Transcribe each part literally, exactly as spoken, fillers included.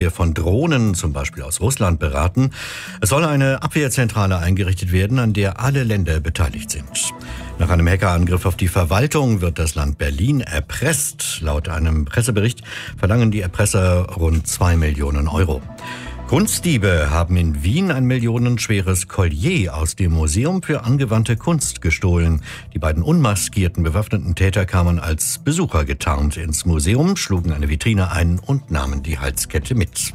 Angriffe von Drohnen, zum Beispiel aus Russland, beraten. Es soll eine Abwehrzentrale eingerichtet werden, an der alle Länder beteiligt sind. Nach einem Hackerangriff auf die Verwaltung wird das Land Berlin erpresst. Laut einem Pressebericht verlangen die Erpresser rund zwei Millionen Euro. Kunstdiebe haben in Wien ein millionenschweres Collier aus dem Museum für angewandte Kunst gestohlen. Die beiden unmaskierten bewaffneten Täter kamen als Besucher getarnt ins Museum, schlugen eine Vitrine ein und nahmen die Halskette mit.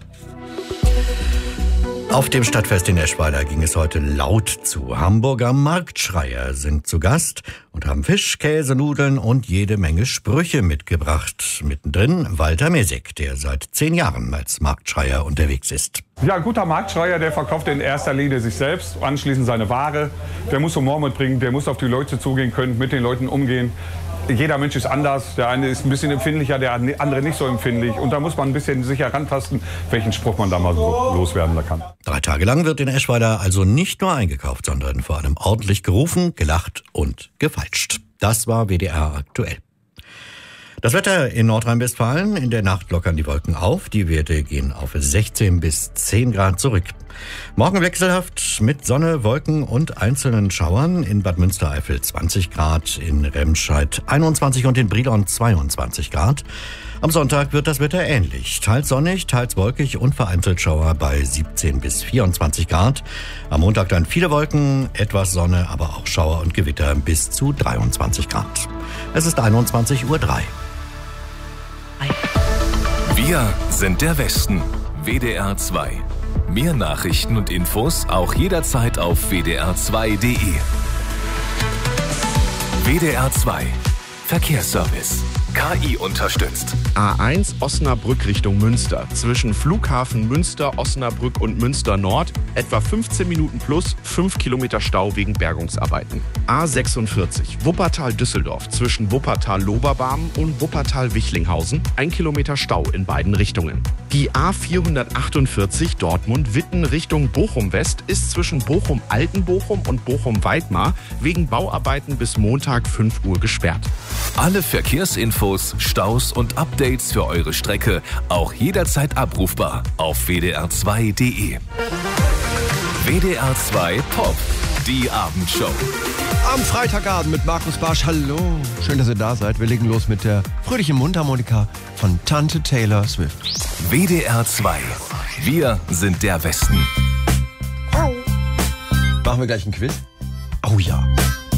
Auf dem Stadtfest in Eschweiler ging es heute laut zu. Hamburger Marktschreier sind zu Gast und haben Fisch, Käse, Nudeln und jede Menge Sprüche mitgebracht. Mittendrin Walter Mesek, der seit zehn Jahren als Marktschreier unterwegs ist. Ja, ein guter Marktschreier, der verkauft in erster Linie sich selbst, anschließend seine Ware. Der muss Humor mitbringen, der muss auf die Leute zugehen können, mit den Leuten umgehen. Jeder Mensch ist anders. Der eine ist ein bisschen empfindlicher, der andere nicht so empfindlich. Und da muss man ein bisschen sich herantasten, welchen Spruch man da mal so loswerden kann. Drei Tage lang wird in Eschweiler also nicht nur eingekauft, sondern vor allem ordentlich gerufen, gelacht und gefeilscht. Das war W D R aktuell. Das Wetter in Nordrhein-Westfalen: In der Nacht lockern die Wolken auf. Die Werte gehen auf sechzehn bis zehn Grad zurück. Morgen wechselhaft mit Sonne, Wolken und einzelnen Schauern. In Bad Münstereifel zwanzig Grad, in Remscheid einundzwanzig und in Brilon zweiundzwanzig Grad. Am Sonntag wird das Wetter ähnlich. Teils sonnig, teils wolkig und vereinzelt Schauer bei siebzehn bis vierundzwanzig Grad. Am Montag dann viele Wolken, etwas Sonne, aber auch Schauer und Gewitter bis zu dreiundzwanzig Grad. Es ist einundzwanzig Uhr drei. Wir sind der Westen. W D R zwei. Mehr Nachrichten und Infos auch jederzeit auf w d r zwei punkt d e. W D R zwei. Verkehrsservice. K I unterstützt. A eins Osnabrück Richtung Münster. Zwischen Flughafen Münster, Osnabrück und Münster Nord etwa fünfzehn Minuten plus fünf Kilometer Stau wegen Bergungsarbeiten. A sechsundvierzig Wuppertal-Düsseldorf. Zwischen Wuppertal-Loberbarmen und Wuppertal-Wichlinghausen. Ein Kilometer Stau in beiden Richtungen. Die A vierhundertachtundvierzig Dortmund-Witten Richtung Bochum-West ist zwischen Bochum-Altenbochum und Bochum-Weidmar wegen Bauarbeiten bis Montag fünf Uhr gesperrt. Alle Verkehrsinfos, Staus und Updates für eure Strecke auch jederzeit abrufbar auf w d r zwei punkt d e. W D R zwei Pop, die Abendshow. Am Freitagabend mit Markus Barsch. Hallo, schön, dass ihr da seid. Wir legen los mit der fröhlichen Mundharmonika von Tante Taylor Swift. W D R zwei. Wir sind der Westen. Machen wir gleich ein Quiz? Oh ja.